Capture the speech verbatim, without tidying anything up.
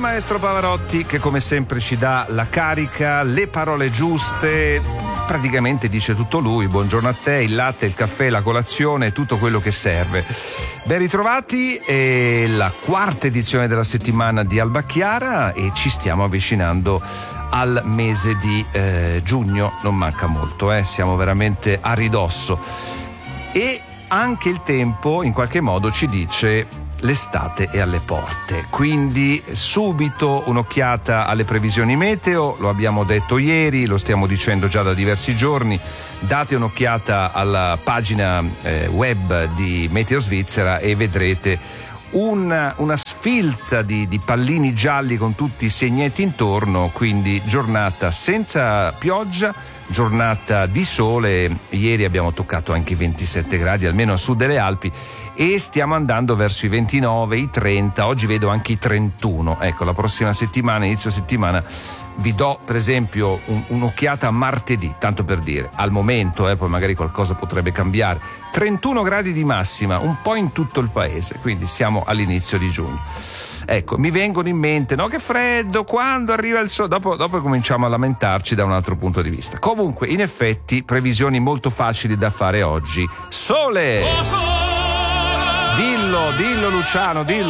maestro Pavarotti, che come sempre ci dà la carica, le parole giuste, praticamente dice tutto lui. Buongiorno a te, il latte, il caffè, la colazione, tutto quello che serve. Ben ritrovati, è la quarta edizione della settimana di Alba Chiara e ci stiamo avvicinando al mese di eh, giugno, non manca molto, eh? Siamo veramente a ridosso e anche il tempo in qualche modo ci dice l'estate è alle porte, quindi subito un'occhiata alle previsioni meteo. Lo abbiamo detto ieri, lo stiamo dicendo già da diversi giorni. Date un'occhiata alla pagina eh, web di Meteo Svizzera e vedrete una, una sfilza di, di pallini gialli con tutti i segnetti intorno, quindi giornata senza pioggia, giornata di sole. Ieri abbiamo toccato anche i ventisette gradi, almeno a sud delle Alpi, e stiamo andando verso i ventinove, i trenta, oggi vedo anche i trentuno. Ecco, la prossima settimana, inizio settimana, vi do per esempio un, un'occhiata a martedì, tanto per dire, al momento, eh, poi magari qualcosa potrebbe cambiare. trentuno gradi di massima, un po' in tutto il paese, quindi siamo all'inizio di giugno. Ecco, mi vengono in mente, no, che freddo, quando arriva il sole, dopo, dopo cominciamo a lamentarci da un altro punto di vista. Comunque, in effetti, previsioni molto facili da fare oggi. Sole! Dillo, dillo Luciano, dillo!